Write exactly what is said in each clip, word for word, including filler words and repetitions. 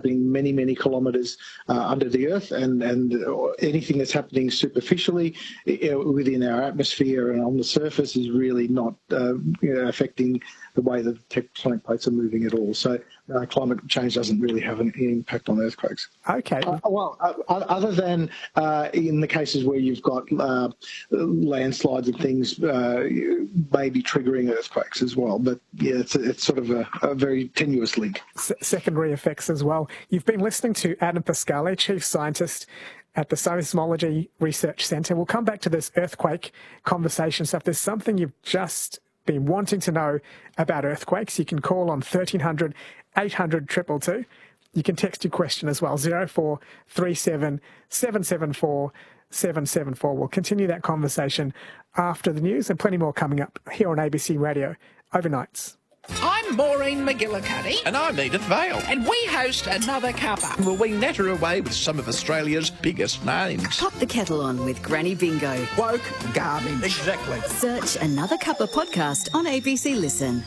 happening many, many kilometres uh, under the earth, and, and anything that's happening superficially within our atmosphere and on the surface is really not uh, you know, affecting the way the tectonic plates are moving at all. So uh, climate change doesn't really have an impact on earthquakes. Okay. Uh, well, uh, other than uh, in the cases where you've got uh, landslides and things uh, maybe triggering earthquakes as well. But yeah, it's, a, it's sort of a, a very tenuous link. S- secondary effects as well. You've been listening to Adam Pascale, Chief Scientist at the Seismology Research Centre. We'll come back to this earthquake conversation. So if there's something you've just been wanting to know about earthquakes, you can call on thirteen hundred, eight hundred, two two two. You can text your question as well, zero four three seven, seven seven four, seven seven four. We'll continue that conversation after the news, and plenty more coming up here on A B C Radio Overnights. I'm Maureen McGillicuddy. And I'm Edith Vale. And we host Another Cuppa. Will we natter away with some of Australia's biggest names? Pop the kettle on with Granny Bingo. Woke garbage. Exactly. Search Another Cuppa podcast on A B C Listen.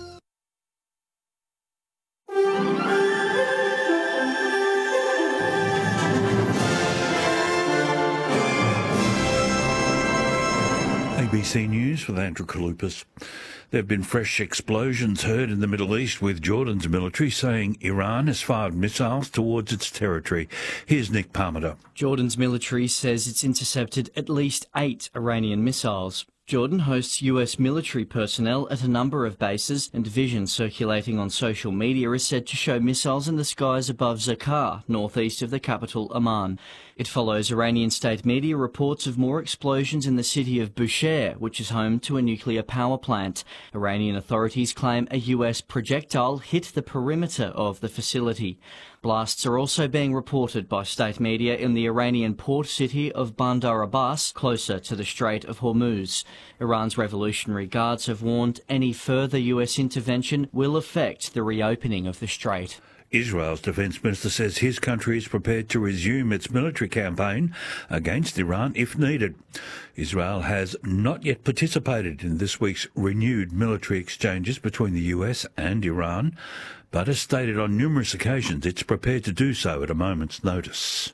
A B C News with Andrew Kalupas. There have been fresh explosions heard in the Middle East, with Jordan's military saying Iran has fired missiles towards its territory. Here's Nick Parmenter. Jordan's military says it's intercepted at least eight Iranian missiles. Jordan hosts U S military personnel at a number of bases, and vision circulating on social media is said to show missiles in the skies above Zakar, northeast of the capital Amman. It follows Iranian state media reports of more explosions in the city of Bushehr, which is home to a nuclear power plant. Iranian authorities claim a U S projectile hit the perimeter of the facility. Blasts are also being reported by state media in the Iranian port city of Bandar Abbas, closer to the Strait of Hormuz. Iran's Revolutionary Guards have warned any further U S intervention will affect the reopening of the strait. Israel's defence minister says his country is prepared to resume its military campaign against Iran if needed. Israel has not yet participated in this week's renewed military exchanges between the U S and Iran, but has stated on numerous occasions it's prepared to do so at a moment's notice.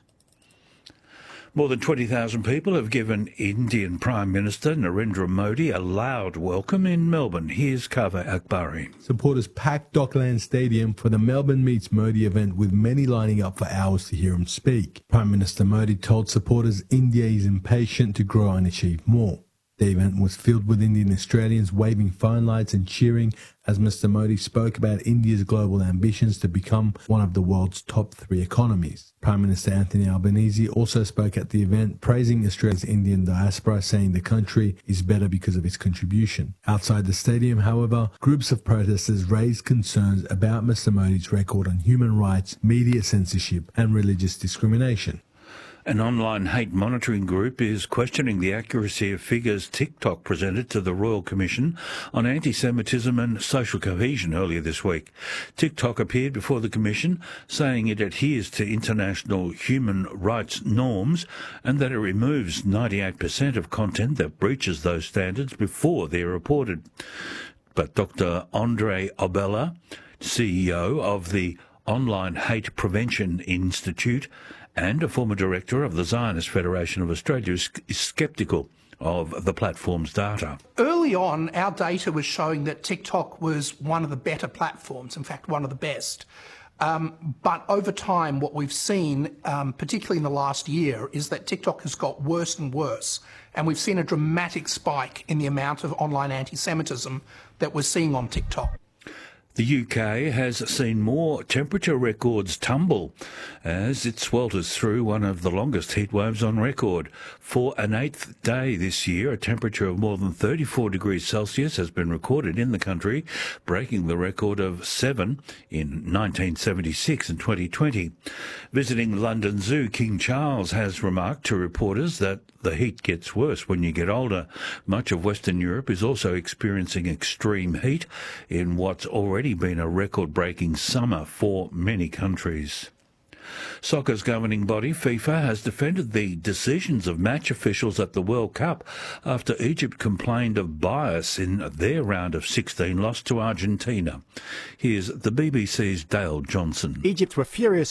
More than twenty thousand people have given Indian Prime Minister Narendra Modi a loud welcome in Melbourne. Here's Kaveh Akbari. Supporters packed Dockland Stadium for the Melbourne Meets Modi event, with many lining up for hours to hear him speak. Prime Minister Modi told supporters India is impatient to grow and achieve more. The event was filled with Indian Australians waving phone lights and cheering as Mister Modi spoke about India's global ambitions to become one of the world's top three economies. Prime Minister Anthony Albanese also spoke at the event, praising Australia's Indian diaspora, saying the country is better because of its contribution. Outside the stadium, however, groups of protesters raised concerns about Mister Modi's record on human rights, media censorship and religious discrimination. An online hate monitoring group is questioning the accuracy of figures TikTok presented to the Royal Commission on anti-Semitism and social cohesion earlier this week. TikTok appeared before the Commission saying it adheres to international human rights norms and that it removes ninety-eight percent of content that breaches those standards before they're reported. But Doctor Andre Obella, C E O of the Online Hate Prevention Institute and a former director of the Zionist Federation of Australia, is sceptical of the platform's data. Early on, our data was showing that TikTok was one of the better platforms, in fact, one of the best. Um, but over time, what we've seen, um, particularly in the last year, is that TikTok has got worse and worse. And we've seen a dramatic spike in the amount of online anti-Semitism that we're seeing on TikTok. The U K has seen more temperature records tumble as it swelters through one of the longest heat waves on record. For an eighth day this year, a temperature of more than thirty-four degrees Celsius has been recorded in the country, breaking the record of seven in nineteen seventy-six and twenty twenty. Visiting London Zoo, King Charles has remarked to reporters that the heat gets worse when you get older. Much of Western Europe is also experiencing extreme heat in what's already been a record-breaking summer for many countries. Soccer's governing body, FIFA, has defended the decisions of match officials at the World Cup after Egypt complained of bias in their round of sixteen loss to Argentina. Here's the B B C's Dale Johnson. Egypt were furious